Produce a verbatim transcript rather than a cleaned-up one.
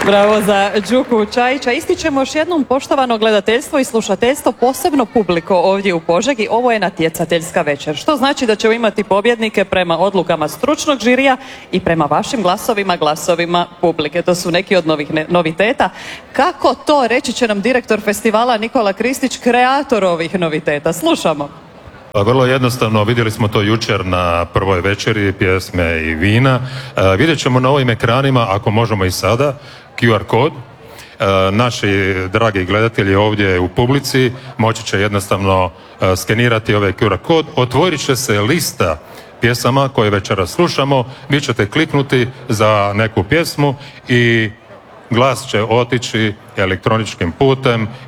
Bravo za Đuku Čajića. Ističemo još jednom poštovano gledateljstvo i slušateljstvo, posebno publiko ovdje u Požegi. Ovo je natjecateljska večer, što znači da ćemo imati pobjednike prema odlukama stručnog žirija i prema vašim glasovima, glasovima publike. To su neki od novih noviteta. Kako to, reći će nam direktor festivala Nikola Kristić, kreator ovih noviteta. Slušamo. Vrlo jednostavno, vidjeli smo to jučer na prvoj večeri, pjesme i vina. E, vidjet ćemo na ovim ekranima, ako možemo i sada, Q R kod. E, naši dragi gledatelji ovdje u publici moći će jednostavno e, skenirati ovaj Q R kod. Otvorit će se lista pjesama koje večeras slušamo. Vi ćete kliknuti za neku pjesmu i glas će otići elektroničkim putem